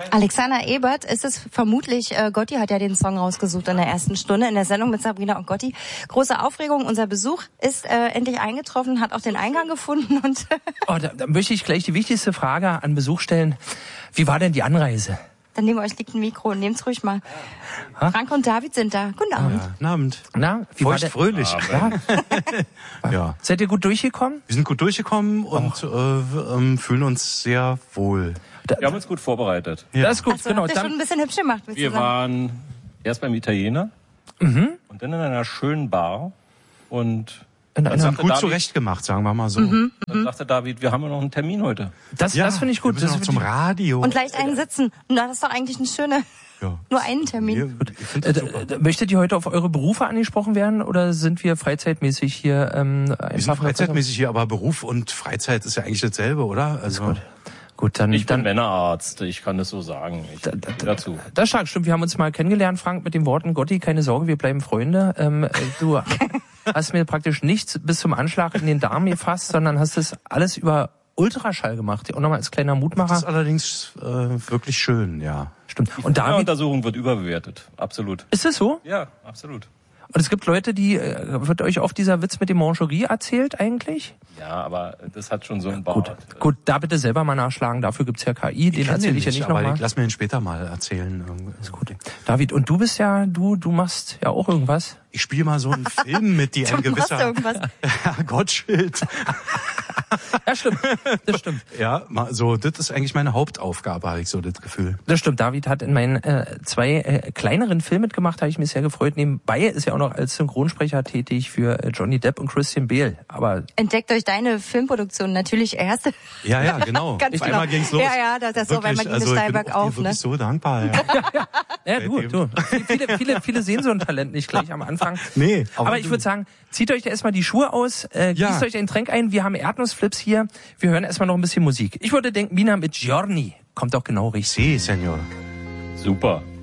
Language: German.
Alexander Ebert ist es vermutlich, Gotti hat ja den Song rausgesucht in der ersten Stunde in der Sendung mit Sabrina und Gotti. Große Aufregung, unser Besuch ist endlich eingetroffen, hat auch den Eingang gefunden. Und da möchte ich gleich die wichtigste Frage an Besuch stellen. Wie war denn die Anreise? Dann neben euch liegt ein Mikro, nehmt's ruhig mal. Ha? Frank und David sind da. Guten Abend. Ja, guten Abend. Na, wie war fröhlich. Ja. Ja. Seid ihr gut durchgekommen? Wir sind gut durchgekommen und fühlen uns sehr wohl. Wir haben uns gut vorbereitet. Ja. Das ist gut, also, genau. Habt ihr schon ein bisschen hübsch gemacht. Wir waren erst beim Italiener und dann in einer schönen Bar und gut zurecht gemacht, sagen wir mal so. Dann sagte David, wir haben ja noch einen Termin heute. Das finde ich gut. Wir müssen noch zum Radio. Und gleich einen sitzen. Na, das ist doch eigentlich eine schöne... Ja. Nur einen Termin. Möchtet ihr heute auf eure Berufe angesprochen werden oder sind wir freizeitmäßig hier? Wir sind freizeitmäßig hier, aber Beruf und Freizeit ist ja eigentlich dasselbe, oder? Also Gut, dann ich bin Männerarzt, ich kann das so sagen. Dazu. Das stimmt, wir haben uns mal kennengelernt, Frank, mit den Worten, Gotti, keine Sorge, wir bleiben Freunde. Du hast mir praktisch nichts bis zum Anschlag in den Darm gefasst, sondern hast es alles über Ultraschall gemacht. Und nochmal als kleiner Mutmacher. Das ist allerdings wirklich schön, ja. Stimmt. Und die Untersuchung wird überbewertet, absolut. Ist das so? Ja, absolut. Und es gibt Leute, wird euch oft dieser Witz mit dem Mancherie erzählt eigentlich? Ja, aber das hat schon so einen Bart. Gut, da bitte selber mal nachschlagen, dafür gibt's ja KI, den erzähle ich ja nicht nochmal. Lass mir den später mal erzählen. Ist gut. David, und du bist ja, du machst ja auch irgendwas? Ich spiele mal so einen Film mit, die ein gewisser Gottschild. Ja, stimmt. Das stimmt. Ja, so, das ist eigentlich meine Hauptaufgabe, habe ich so das Gefühl. Das stimmt. David hat in meinen 2 kleineren Filmen mitgemacht, habe ich mich sehr gefreut. Nebenbei ist er auch noch als Synchronsprecher tätig für Johnny Depp und Christian Bale. Aber entdeckt euch deine Filmproduktion natürlich erst. Ja, genau. Ganz auf einmal ging's los. Ja, das so, weil man ging Steinberg auf. Ich bin wirklich so dankbar. Ja, du. Viele sehen so ein Talent nicht gleich am Anfang. Nee. Aber ich würde sagen, zieht euch da erstmal die Schuhe aus, gießt euch ein Getränk ein. Wir haben Erdnussflips hier. Wir hören erstmal noch ein bisschen Musik. Ich würde denken, Mina mit Giorni kommt doch genau richtig. Si, Senor. Super.